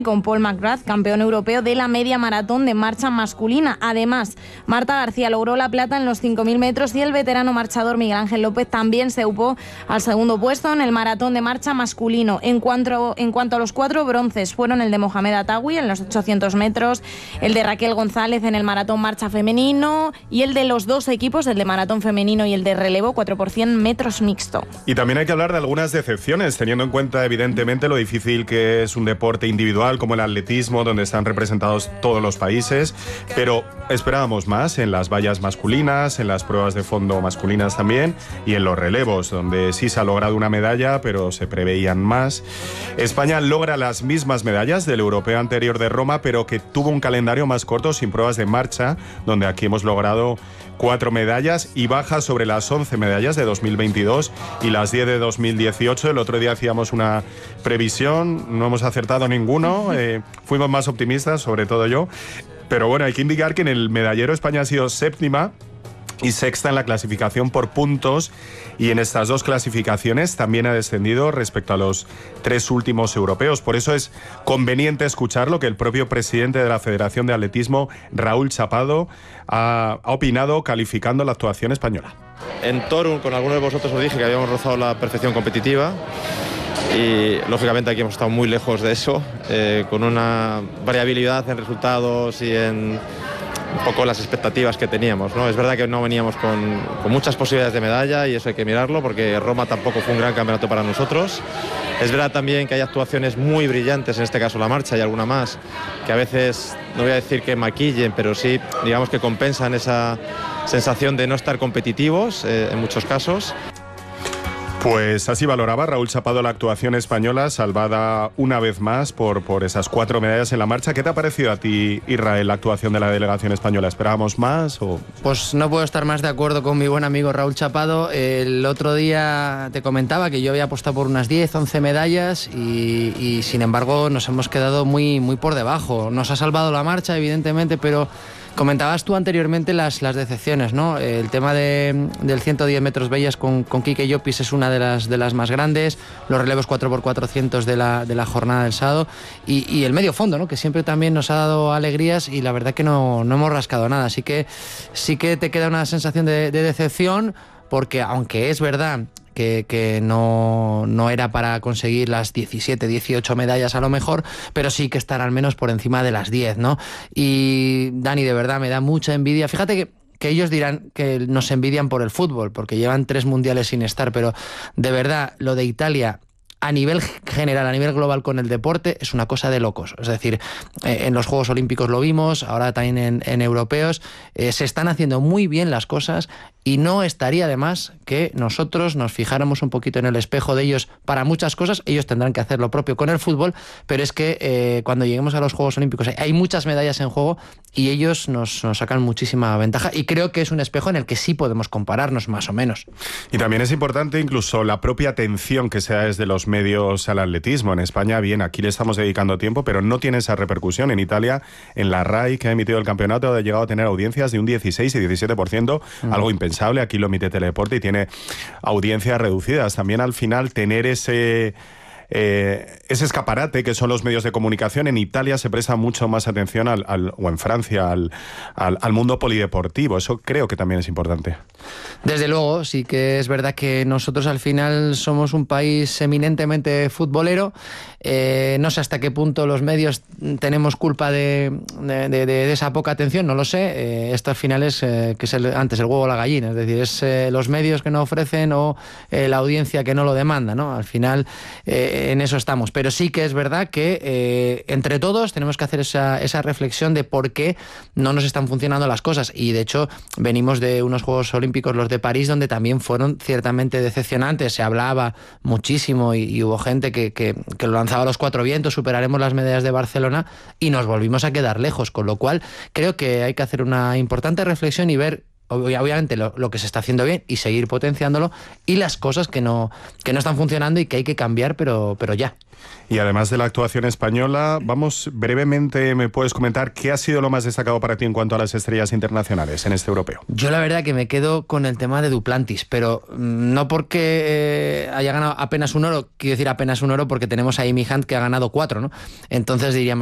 con Paul McGrath, campeón europeo de la media maratón de marcha masculina. Además, Marta García logró la plata en los 5.000 metros y el veterano marchador Miguel Ángel López también se upó al segundo puesto en el maratón de marcha masculino. En cuanto a los 4 bronces, fueron el de Mohamed Atawi en los 800 metros, el de Raquel González en el maratón marcha femenino y el de los 2 equipos, el de maratón femenino y el de relevo 4x100 metros mixto. Y también hay que hablar de algunas decepciones, teniendo en cuenta evidentemente lo difícil que es un deporte individual como el atletismo, donde están representados todos los países, pero esperábamos más en las vallas masculinas, en las pruebas de fondo masculinas también y en los relevos, donde sí se ha logrado una medalla, pero se preveían más. España logra las mismas medallas del europeo anterior de Roma, pero que tuvo un calendario más corto sin pruebas de marcha, donde aquí hemos logrado 4 medallas y baja sobre las 11 medallas de 2022 y las 10 de 2018. El otro día hacíamos una previsión, no hemos acertado ninguno, fuimos más optimistas, sobre todo yo. Pero bueno, hay que indicar que en el medallero España ha sido 7ª y 6ª en la clasificación por puntos, y en estas 2 clasificaciones también ha descendido respecto a los 3 últimos europeos. Por eso es conveniente escuchar lo que el propio presidente de la Federación de Atletismo, Raúl Chapado, ha opinado calificando la actuación española. En Toruń, con algunos de vosotros os dije que habíamos rozado la perfección competitiva y lógicamente aquí hemos estado muy lejos de eso, con una variabilidad en resultados y en un poco las expectativas que teníamos, ¿no? Es verdad que no veníamos con muchas posibilidades de medalla y eso hay que mirarlo, porque Roma tampoco fue un gran campeonato para nosotros. Es verdad también que hay actuaciones muy brillantes, en este caso la marcha y alguna más, que a veces, no voy a decir que maquillen, pero sí, digamos que compensan esa sensación de no estar competitivos en muchos casos. Pues así valoraba Raúl Chapado la actuación española, salvada una vez más por esas 4 medallas en la marcha. ¿Qué te ha parecido a ti, Israel, la actuación de la delegación española? ¿Esperábamos más? O... Pues no puedo estar más de acuerdo con mi buen amigo Raúl Chapado. El otro día te comentaba que yo había apostado por unas 10, 11 medallas y sin embargo nos hemos quedado muy, muy por debajo. Nos ha salvado la marcha, evidentemente, pero... Comentabas tú anteriormente las decepciones, ¿no? El tema del 110 metros bellas con Quique Llopis es una de las más grandes, los relevos 4x400 de la jornada del sábado y el medio fondo, ¿no? Que siempre también nos ha dado alegrías y la verdad que no hemos rascado nada, así que sí que te queda una sensación de decepción, porque aunque es verdad que no era para conseguir las 17, 18 medallas a lo mejor, pero sí que estar al menos por encima de las 10, ¿no? Y Dani, de verdad, me da mucha envidia. Fíjate que ellos dirán que nos envidian por el fútbol, porque llevan 3 mundiales sin estar, pero de verdad, lo de Italia... A nivel general, a nivel global con el deporte, es una cosa de locos. Es decir, en los Juegos Olímpicos lo vimos, ahora también en europeos, se están haciendo muy bien las cosas y no estaría de más que nosotros nos fijáramos un poquito en el espejo de ellos para muchas cosas. Ellos tendrán que hacer lo propio con el fútbol, pero es que cuando lleguemos a los Juegos Olímpicos hay muchas medallas en juego y ellos nos sacan muchísima ventaja y creo que es un espejo en el que sí podemos compararnos más o menos. Y también es importante incluso la propia atención que se da desde los medios al atletismo. En España, bien, aquí le estamos dedicando tiempo, pero no tiene esa repercusión. En Italia, en la RAI, que ha emitido el campeonato, ha llegado a tener audiencias de un 16 y 17%, algo impensable. Aquí lo emite Teledeporte y tiene audiencias reducidas. También al final tener ese escaparate que son los medios de comunicación. En Italia se presta mucho más atención o en Francia al mundo polideportivo. Eso creo que también es importante. Desde luego, sí que es verdad que nosotros al final somos un país eminentemente futbolero. No sé hasta qué punto los medios tenemos culpa de esa poca atención, no lo sé. Esto al final es que es antes el huevo o la gallina, es decir, es los medios que no ofrecen o la audiencia que no lo demanda, ¿no? Al final en eso estamos, pero sí que es verdad que entre todos tenemos que hacer esa reflexión de por qué no nos están funcionando las cosas, y de hecho venimos de unos Juegos Olímpicos, los de París, donde también fueron ciertamente decepcionantes. Se hablaba muchísimo y hubo gente que lo lanzaba a los 4 vientos, superaremos las medallas de Barcelona, y nos volvimos a quedar lejos, con lo cual creo que hay que hacer una importante reflexión y ver obviamente lo que se está haciendo bien y seguir potenciándolo, y las cosas que no están funcionando y que hay que cambiar, pero ya. Y además de la actuación española, vamos, brevemente, ¿me puedes comentar qué ha sido lo más destacado para ti en cuanto a las estrellas internacionales en este europeo? Yo la verdad que me quedo con el tema de Duplantis, pero no porque haya ganado apenas un oro, quiero decir apenas un oro, porque tenemos a Amy Hunt que ha ganado 4, ¿no? Entonces diríamos